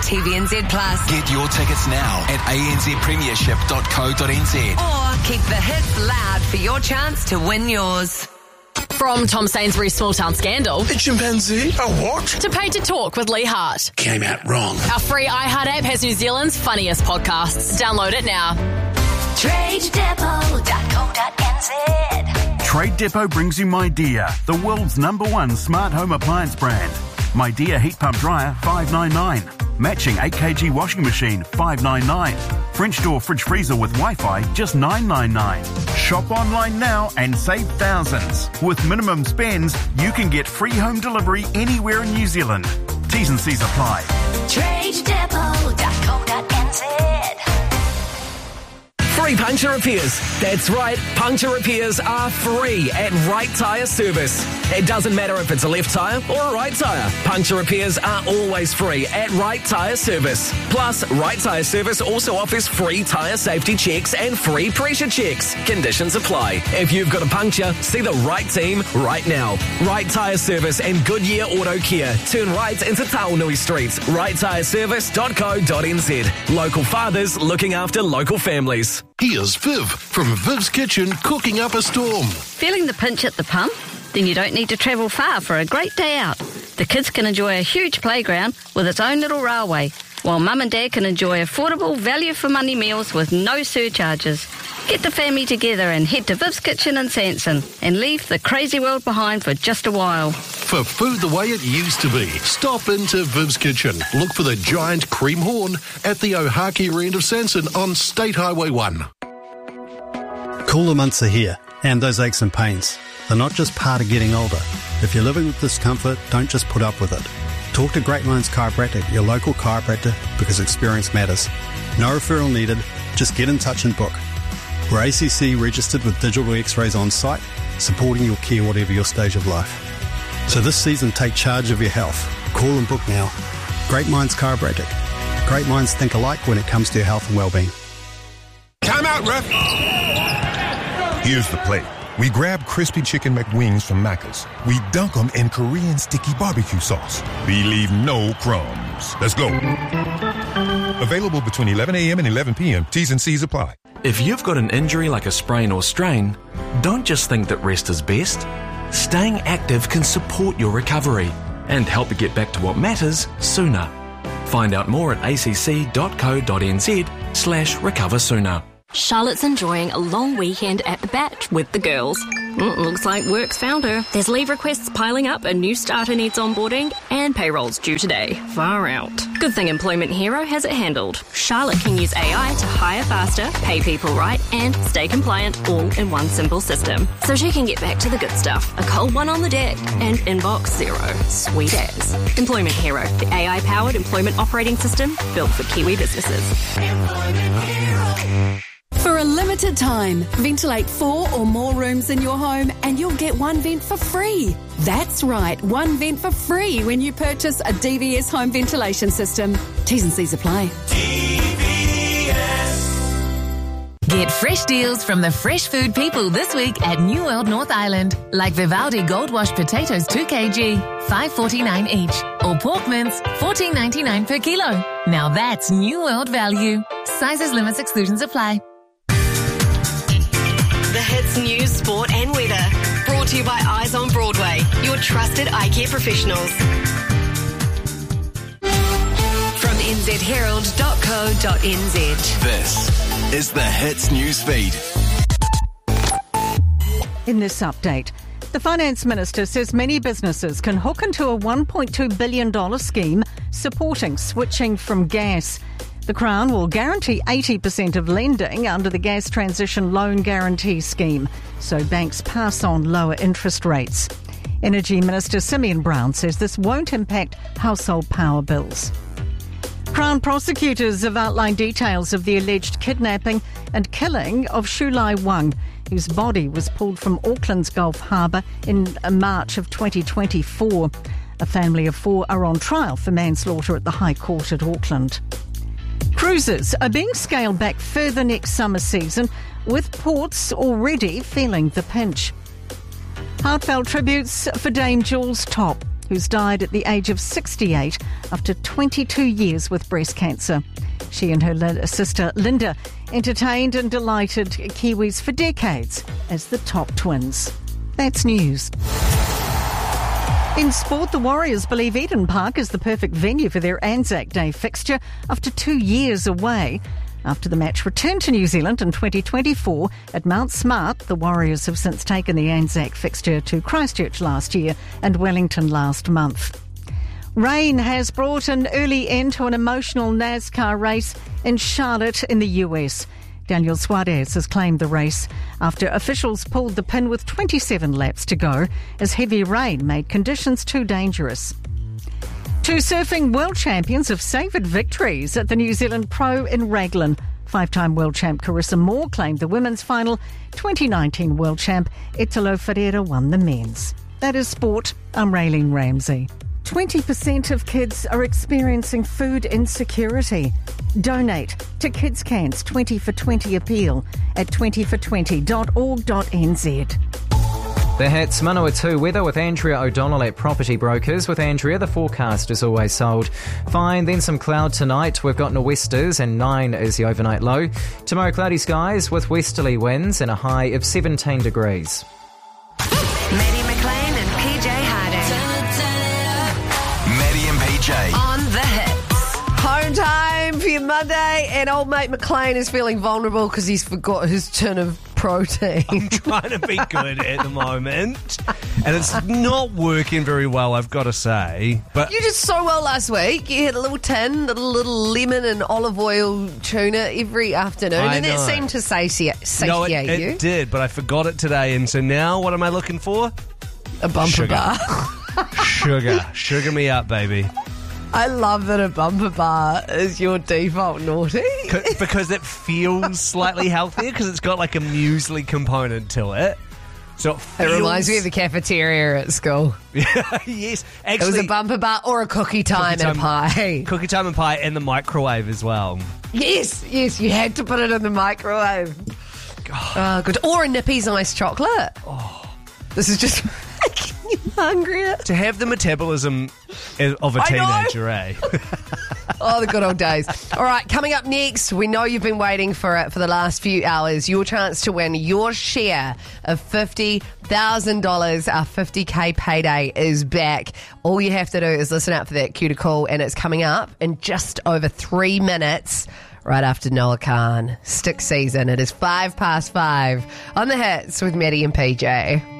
TVNZ Plus. Get your tickets now at anzpremiership.co.nz. Or keep the hits loud for your chance to win yours. From Tom Sainsbury's Small Town Scandal. A chimpanzee? A what? To Paid to Talk with Lee Hart. Came out wrong. Our free iHeart app has New Zealand's funniest podcasts. Download it now. TradeDepot.co.nz. Trade Depot brings you MyDear, the world's #1 smart home appliance brand. MyDear heat pump dryer, $599. Matching 8kg washing machine, $599. French door fridge freezer with Wi-Fi, just $999. Shop online now and save thousands. With minimum spends, you can get free home delivery anywhere in New Zealand. T's and C's apply. TradeDepot.co.nz. Free puncture repairs. That's right, puncture repairs are free at Right Tyre Service. It doesn't matter if it's a left tyre or a right tyre. Puncture repairs are always free at Right Tyre Service. Plus, Right Tyre Service also offers free tyre safety checks and free pressure checks. Conditions apply. If you've got a puncture, see the right team right now. Right Tyre Service and Goodyear Auto Care. Turn right into Taonui Street. righttyreservice.co.nz. Local fathers looking after local families. Here's Viv from Viv's Kitchen cooking up a storm. Feeling the pinch at the pump? Then you don't need to travel far for a great day out. The kids can enjoy a huge playground with its own little railway, while mum and dad can enjoy affordable value for money meals with no surcharges. Get the family together and head to Viv's Kitchen in Sanson and leave the crazy world behind for just a while. For food the way it used to be, stop into Viv's Kitchen. Look for the giant cream horn at the Ohaki end of Sanson on State Highway 1. Cooler months are here, and those aches and pains. They're not just part of getting older. If you're living with discomfort, don't just put up with it. Talk to Great Minds Chiropractic, your local chiropractor, because experience matters. No referral needed, just get in touch and book. We're ACC registered with digital x-rays on site, supporting your care whatever your stage of life. So this season, take charge of your health. Call and book now. Great Minds Chiropractic. Great minds think alike when it comes to your health and well-being. Time out, ref! Here's the play. We grab crispy chicken McWings from Macca's. We dunk them in Korean sticky barbecue sauce. We leave no crumbs. Let's go. Available between 11 a.m. and 11 p.m. T's and C's apply. If you've got an injury like a sprain or strain, don't just think that rest is best. Staying active can support your recovery and help you get back to what matters sooner. Find out more at acc.co.nz/recover sooner. Charlotte's enjoying a long weekend at the Bat with the girls. Looks like work's found her. There's leave requests piling up, a new starter needs onboarding, and payroll's due today. Far out. Good thing Employment Hero has it handled. Charlotte can use AI to hire faster, pay people right, and stay compliant all in one simple system. So she can get back to the good stuff. A cold one on the deck and inbox zero. Sweet as. Employment Hero, the AI-powered employment operating system built for Kiwi businesses. Employment Hero. For a limited time, ventilate 4 or more rooms in your home and you'll get one vent for free. That's right, one vent for free when you purchase a DVS home ventilation system. T's and C's apply. Get fresh deals from the fresh food people this week at New World North Island. Like Vivaldi Gold Wash potatoes 2 kg, $5.49 each. Or pork mince, $14.99 per kilo. Now that's New World value. Sizes, limits, exclusions apply. The hits, news, sport and weather. Brought to you by Eyes on Broadway, your trusted eye care professionals. From nzherald.co.nz. This is the Hits News Feed. In this update, the Finance Minister says many businesses can hook into a $1.2 billion scheme supporting switching from gas. The Crown will guarantee 80% of lending under the Gas Transition Loan Guarantee Scheme, so banks pass on lower interest rates. Energy Minister Simeon Brown says this won't impact household power bills. Crown prosecutors have outlined details of the alleged kidnapping and killing of Shulai Wang, whose body was pulled from Auckland's Gulf Harbour in March of 2024. A family of 4 are on trial for manslaughter at the High Court at Auckland. Cruises are being scaled back further next summer season, with ports already feeling the pinch. Heartfelt tributes for Dame Jules Topp. who's died at the age of 68 after 22 years with breast cancer. She and her sister Linda entertained and delighted Kiwis for decades as the Top Twins. That's news. In sport, the Warriors believe Eden Park is the perfect venue for their Anzac Day fixture after 2 years away. After the match returned to New Zealand in 2024 at Mount Smart, the Warriors have since taken the Anzac fixture to Christchurch last year and Wellington last month. Rain has brought an early end to an emotional NASCAR race in Charlotte in the US. Daniel Suarez has claimed the race after officials pulled the pin with 27 laps to go as heavy rain made conditions too dangerous. Two surfing world champions have savoured victories at the New Zealand Pro in Raglan. Five-time world champ Carissa Moore claimed the women's final. 2019 world champ Italo Ferreira won the men's. That is sport. I'm Raylene Ramsey. 20% of kids are experiencing food insecurity. Donate to Kids Can's 20 for 20 appeal at 20for20.org.nz. The Hits Manawatu weather with Andrea O'Donnell at Property Brokers. With Andrea, the forecast is always sold. Fine, then some cloud tonight. We've got nor'westers and 9 is the overnight low. Tomorrow, cloudy skies with westerly winds and a high of 17 degrees. Maddie McLean and PJ Harding. Maddie and PJ. On the Hits. Home time for your Monday, and old mate McLean is feeling vulnerable because he's forgot his tin of protein. I'm trying to be good at the moment, and it's not working very well, I've got to say. But you did so well last week. You had a little tin, a little lemon and olive oil tuna every afternoon, and that seemed to satiate no, you. It did, but I forgot it today, and so now what am I looking for? A bumper bar. Sugar me up, baby. I love that a bumper bar is your default naughty. Because it feels slightly healthier, because it's got like a muesli component to it. So it reminds me of the cafeteria at school. Yes. Actually, it was a bumper bar or a cookie time and a pie. Cookie time and pie in the microwave as well. Yes, you had to put it in the microwave. Oh, good. Or a Nippy's iced chocolate. Oh. This is just making you hungrier. To have the metabolism of a teenager, eh? Oh, the good old days. All right, coming up next, we know you've been waiting for it for the last few hours. Your chance to win your share of $50,000. Our 50K payday is back. All you have to do is listen out for that cue to call, and it's coming up in just over 3 minutes. Right after Noah Khan. Stick season. It is 5 past 5 on the Hits with Maddie and PJ.